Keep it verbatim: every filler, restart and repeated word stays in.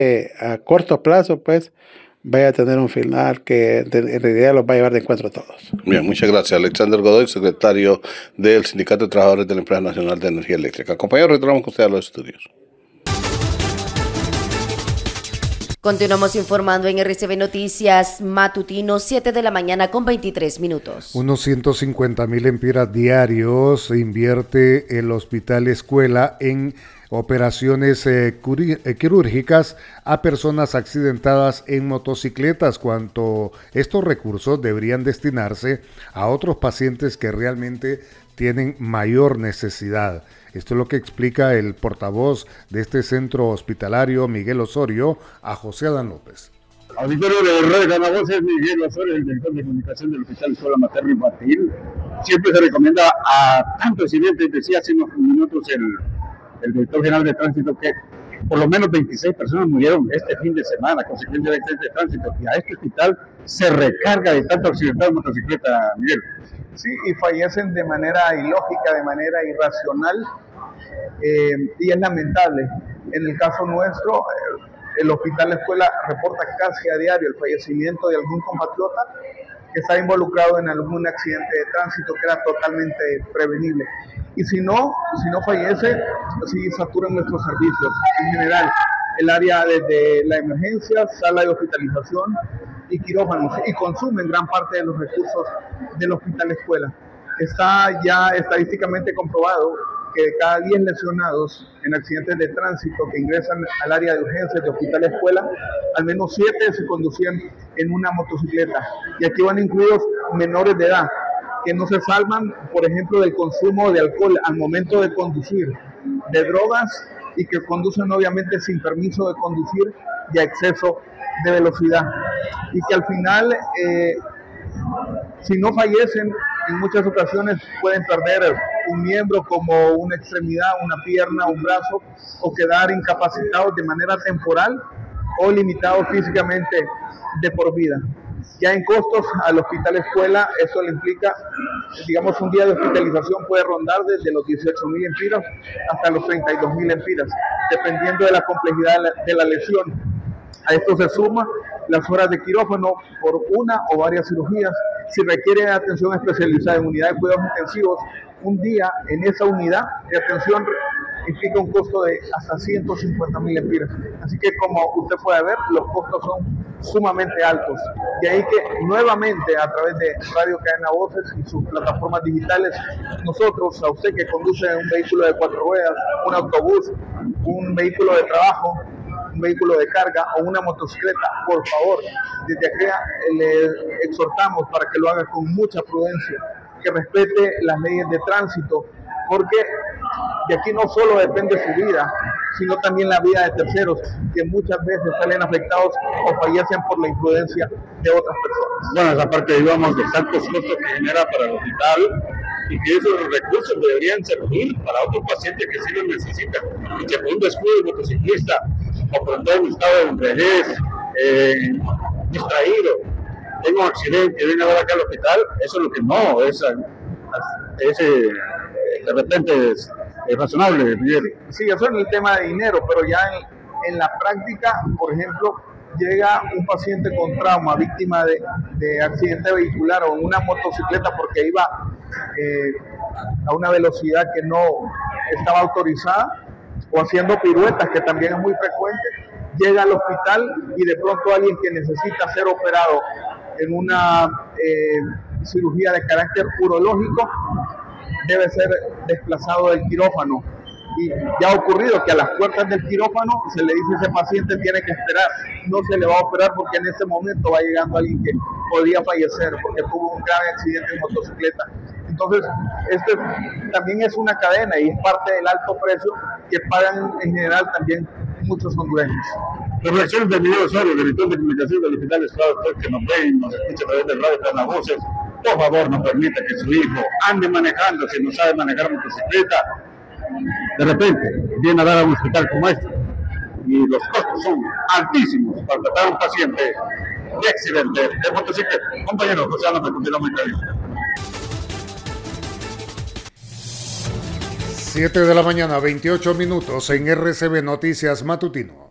eh, a corto plazo, pues, vaya a tener un final que de, en realidad los va a llevar de encuentro a todos. Bien, muchas gracias. Alexander Godoy, secretario del Sindicato de Trabajadores de la Empresa Nacional de Energía Eléctrica. Compañeros, retornamos con usted a los estudios. Continuamos informando en R C B Noticias Matutino, siete de la mañana con veintitrés minutos. Unos ciento cincuenta mil empiras diarios invierte el Hospital Escuela en operaciones eh, quirúrgicas a personas accidentadas en motocicletas, cuanto estos recursos deberían destinarse a otros pacientes que realmente tienen mayor necesidad. Esto es lo que explica el portavoz de este centro hospitalario, Miguel Osorio, a José Adán López. Auditorio de Radio Canavoz, es Miguel Osorio, el director de comunicación del Hospital Escuela Materno Infantil. Siempre se recomienda a tantos accidentes, decía hace unos minutos el el director general de tránsito, que por lo menos veintiséis personas murieron este fin de semana consecuencia de accidentes de tránsito, y a este hospital se recarga de tanto accidentado en motocicleta, Miguel. Sí, y fallecen de manera ilógica, de manera irracional, eh, y es lamentable. En el caso nuestro, eh, el Hospital Escuela reporta casi a diario el fallecimiento de algún compatriota que está involucrado en algún accidente de tránsito que era totalmente prevenible. Y si no, si no fallece, sí saturan nuestros servicios. En general, el área desde la emergencia, sala de hospitalización y quirófanos, y consumen gran parte de los recursos del Hospital Escuela. Está ya estadísticamente comprobado que de cada diez lesionados en accidentes de tránsito que ingresan al área de urgencias de Hospital Escuela, al menos siete se conducían en una motocicleta. Y aquí van incluidos menores de edad, que no se salvan, por ejemplo, del consumo de alcohol al momento de conducir, de drogas, y que conducen obviamente sin permiso de conducir y a exceso de velocidad. Y que al final, eh, si no fallecen, en muchas ocasiones pueden perder un miembro como una extremidad, una pierna, un brazo, o quedar incapacitados de manera temporal o limitados físicamente de por vida. Ya en costos al Hospital Escuela, eso le implica, digamos, un día de hospitalización puede rondar desde los dieciocho mil empiras hasta los treinta y dos mil empiras, dependiendo de la complejidad de la, de la lesión. A esto se suma las horas de quirófano por una o varias cirugías. Si requiere atención especializada en unidad de cuidados intensivos, un día en esa unidad de atención implica un costo de hasta ciento cincuenta mil empiras. Así que, como usted puede ver, los costos son sumamente altos. De ahí que nuevamente, a través de Radio Cadena Voces y sus plataformas digitales, nosotros, a usted que conduce un vehículo de cuatro ruedas, un autobús, un vehículo de trabajo, un vehículo de carga o una motocicleta, por favor, desde acá le exhortamos para que lo haga con mucha prudencia, que respete las leyes de tránsito, porque de aquí no solo depende su vida, sino también la vida de terceros, que muchas veces salen afectados o fallecen por la imprudencia de otras personas. Bueno, esa parte, digamos, de tantos costos que genera para el hospital, y que esos recursos deberían servir para otros pacientes que sí los necesitan, y que por un descuido del motociclista o por todo un estado de embriaguez, eh, distraído, tenga un accidente y venga a ver acá al hospital, eso es lo que no es, es eh, de repente es, es razonable, Miguel. Sí, eso es el tema de dinero, pero ya en, en la práctica, por ejemplo, llega un paciente con trauma, víctima de, de accidente vehicular o en una motocicleta porque iba eh, a una velocidad que no estaba autorizada, o haciendo piruetas, que también es muy frecuente, llega al hospital y de pronto alguien que necesita ser operado en una eh, cirugía de carácter urológico debe ser desplazado del quirófano. Y ya ha ocurrido que a las puertas del quirófano se le dice a ese paciente tiene que esperar, no se le va a operar porque en ese momento va llegando alguien que podría fallecer porque tuvo un grave accidente en motocicleta. Entonces, esto también es una cadena y es parte del alto precio que pagan en general también muchos hondureños. Reflexiones de Miguel Osorio, director de comunicación del Hospital Escuela, que nos ve y nos escucha a través de Radio Cadena Voces. Por favor, no permita que su hijo ande manejando si no sabe manejar motocicleta. De repente, viene a dar a un hospital como este y los costos son altísimos para tratar a un paciente de accidente de motocicleta. Compañero, José Ana, me continúa muy bien. siete de la mañana, veintiocho minutos en R C B Noticias Matutino.